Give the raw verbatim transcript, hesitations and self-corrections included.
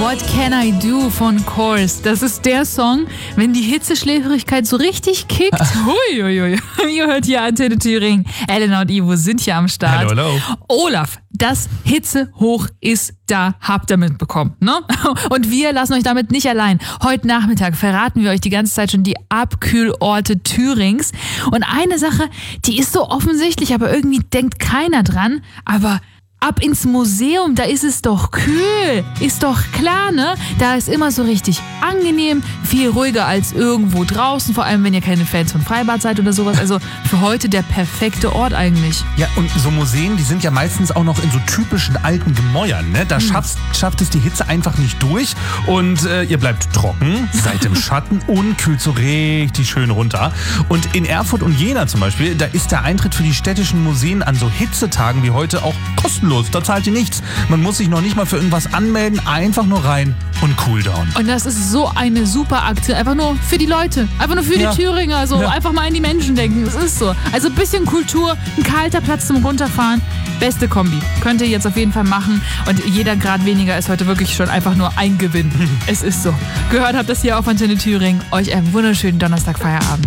What Can I Do von Course. Das ist der Song, wenn die Hitzeschläferigkeit so richtig kickt. Huiuiui. Ihr hört hier Antenne Thüringen. Elena und Ivo sind hier am Start. Hallo, hallo. Olaf, das Hitzehoch ist da, habt ihr mitbekommen, ne? Und wir lassen euch damit nicht allein. Heute Nachmittag verraten wir euch die ganze Zeit schon die Abkühlorte Thürings. Und eine Sache, die ist so offensichtlich, aber irgendwie denkt keiner dran. Aber ab ins Museum, da ist es doch kühl. Ist doch klar, ne? Da ist immer so richtig angenehm, viel ruhiger als irgendwo draußen, vor allem wenn ihr keine Fans von Freibad seid oder sowas. Also für heute der perfekte Ort eigentlich. Ja, und so Museen, die sind ja meistens auch noch in so typischen alten Gemäuern, ne? Da Mhm. schafft, schafft es die Hitze einfach nicht durch und äh, ihr bleibt trocken, seid im Schatten und kühlt so richtig schön runter. Und in Erfurt und Jena zum Beispiel, da ist der Eintritt für die städtischen Museen an so Hitzetagen wie heute auch kostenlos. Da zahlt ihr nichts. Man muss sich noch nicht mal für irgendwas anmelden, einfach nur rein und cool down. Und das ist so eine super Aktion. Einfach nur für die Leute. Einfach nur für Ja. die Thüringer. So Ja. einfach mal an die Menschen denken. Es ist so. Also ein bisschen Kultur, ein kalter Platz zum Runterfahren. Beste Kombi. Könnt ihr jetzt auf jeden Fall machen. Und jeder Grad weniger ist heute wirklich schon einfach nur ein Gewinn. Es ist so. Gehört habt das hier auf Antenne Thüringen. Euch einen wunderschönen Donnerstag Feierabend.